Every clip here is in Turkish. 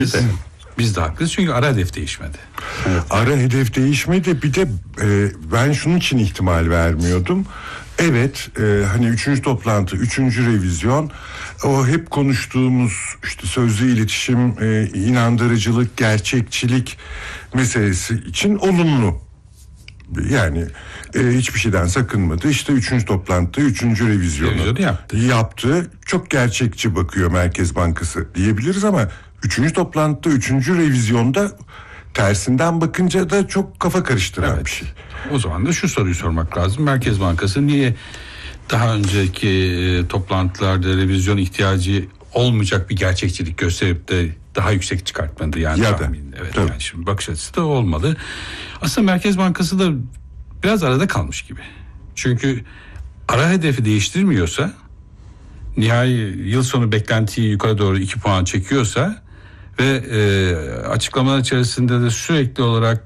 Biz de haklıyız çünkü ara hedef değişmedi. Evet. Ara hedef değişmedi. Bir de ben şunun için ihtimal vermiyordum. Evet, hani 3. toplantı, 3. revizyon, o hep konuştuğumuz işte sözlü iletişim, inandırıcılık, gerçekçilik meselesi için olumlu. Yani hiçbir şeyden sakınmadı. İşte 3. toplantı, 3. revizyonu yaptı. Çok gerçekçi bakıyor Merkez Bankası diyebiliriz ama 3. toplantıda, 3. revizyonda tersinden bakınca da çok kafa karıştıran bir şey. O zaman da şu soruyu sormak lazım. Merkez Bankası niye daha önceki toplantılarda revizyon ihtiyacı olmayacak bir gerçekçilik gösterip de daha yüksek çıkartmadı yani? Ya da. Evet, yani şimdi bakış açısı da olmalı. Aslında Merkez Bankası da biraz arada kalmış gibi. Çünkü ara hedefi değiştirmiyorsa, nihai yıl sonu beklentiyi yukarı doğru 2 puan çekiyorsa ve açıklamalar içerisinde de sürekli olarak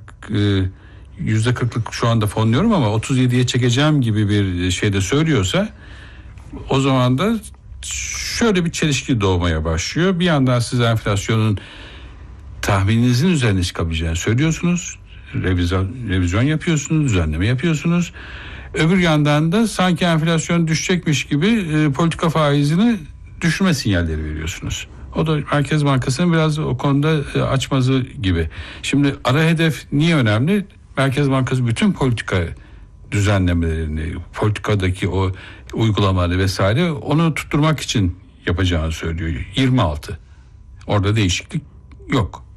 %40'lık şu anda fonluyorum ama 37'ye çekeceğim gibi bir şeyde söylüyorsa, o zaman da şöyle bir çelişki doğmaya başlıyor. Bir yandan siz enflasyonun tahmininizin üzerine çıkabileceğini söylüyorsunuz. Revizyon yapıyorsunuz, düzenleme yapıyorsunuz. Öbür yandan da sanki enflasyon düşecekmiş gibi politika faizini düşürme sinyalleri veriyorsunuz. O da Merkez Bankası'nın biraz o konuda açmazı gibi. Şimdi ara hedef niye önemli? Merkez Bankası bütün politika düzenlemelerini, politikadaki o uygulamaları vesaire onu tutturmak için yapacağını söylüyor. 26. Orada değişiklik yok.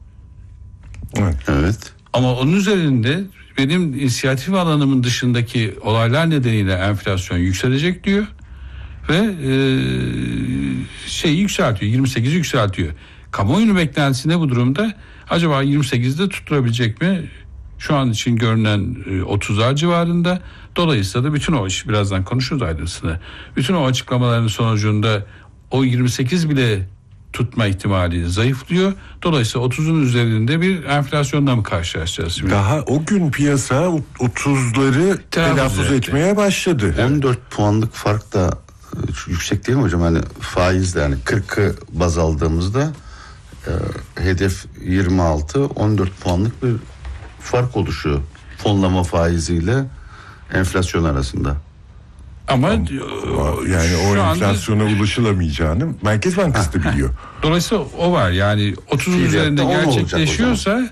Evet. Ama onun üzerinde benim inisiyatif alanımın dışındaki olaylar nedeniyle enflasyon yükselecek diyor ve yükseltiyor, 28'i yükseltiyor. Kamuoyunun beklentisi ne bu durumda? Acaba 28'de tutturabilecek mi? Şu an için görünen 30'lar civarında. Dolayısıyla da bütün o iş, birazdan konuşuruz ayrıntısını. Bütün o açıklamaların sonucunda o 28 bile tutma ihtimali zayıflıyor. Dolayısıyla 30'un üzerinde bir enflasyonla mı karşılaşacağız? Daha o gün piyasa 30'ları telaffuz etmeye başladı. 14 puanlık fark da yüksek değil mi hocam? Hani faizle, yani 40'ı baz aldığımızda hedef 26, 14 puanlık bir fark oluşuyor fonlama faiziyle enflasyon arasında. Ama yani o enflasyona ulaşılamayacağını Merkez Bankası da biliyor. Dolayısıyla o var. Yani 30'un üzerinde gerçekleşiyorsa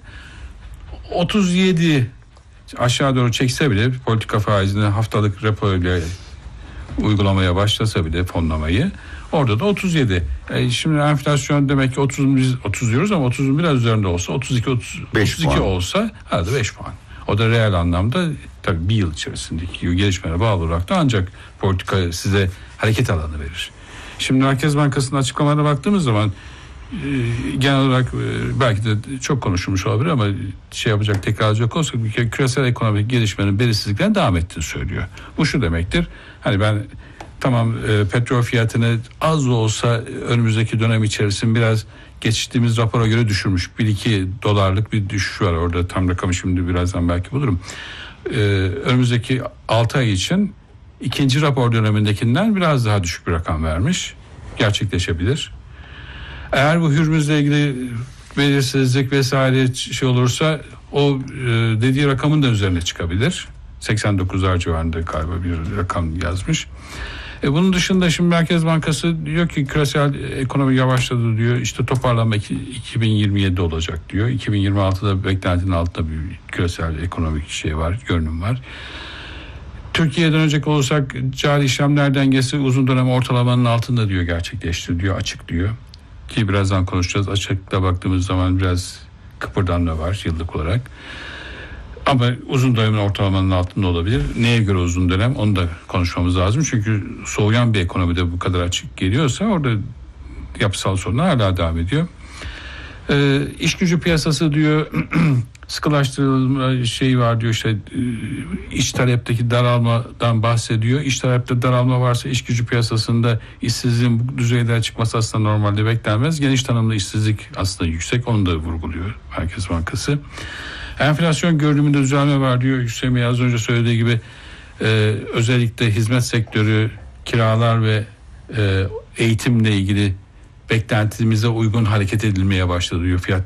37 aşağı doğru çekse bile, politika faizini haftalık repo ile uygulamaya başlasa bile fonlamayı, orada da 37. Şimdi enflasyon demek ki 30 diyoruz ama 30'un biraz üzerinde olsa 32 olsa arada 5 puan. O da reel anlamda tabii bir yıl içerisindeki gelişmelere bağlı olarak da ancak politika size hareket alanı verir. Şimdi Merkez Bankası'nın açıklamalarına baktığımız zaman genel olarak belki de çok konuşulmuş olabilir ama yapacak tekrarlayacak olsak bir kere küresel ekonomik gelişmenin belirsizlikten devam ettiğini söylüyor. Bu şu demektir. Hani ben tamam petrol fiyatını az da olsa önümüzdeki dönem içerisinde biraz geçtiğimiz rapora göre düşürmüş. 1-2 dolarlık bir düşüş var orada. Tam rakamı şimdi birazdan belki bulurum. Önümüzdeki 6 ay için ikinci rapor dönemindekinden biraz daha düşük bir rakam vermiş. Gerçekleşebilir. Eğer bu Hürmüz'le ilgili belirsizlik vesaire olursa o dediği rakamın da üzerine çıkabilir. 89'lar civarında galiba bir rakam yazmış. Bunun dışında şimdi Merkez Bankası diyor ki küresel ekonomi yavaşladı diyor. İşte toparlanma 2027'de olacak diyor. 2026'da beklentinin altında bir küresel ekonomik görünüm var. Türkiye'ye dönecek olursak cari işlemler dengesi uzun dönem ortalamanın altında diyor, gerçekleşti diyor, açık diyor. Ki birazdan konuşacağız. Açıkta baktığımız zaman biraz kıpırdanma var yıllık olarak. Ama uzun dönemin ortalamanın altında olabilir. Neye göre uzun dönem, onu da konuşmamız lazım. Çünkü soğuyan bir ekonomide bu kadar açık geliyorsa orada yapısal sorunlar hala devam ediyor. İş gücü piyasası diyor sıkılaştırılma var diyor, işte iç talepteki daralmadan bahsediyor. İç talepte daralma varsa iş gücü piyasasında işsizliğin bu düzeyden çıkması aslında normalde beklenmez. Geniş tanımlı işsizlik aslında yüksek, onu da vurguluyor Merkez Bankası. Enflasyon görünümünde düzelme var diyor. Hüseyin Bey az önce söylediği gibi özellikle hizmet sektörü, kiralar ve eğitimle ilgili beklentimize uygun hareket edilmeye başladı diyor fiyat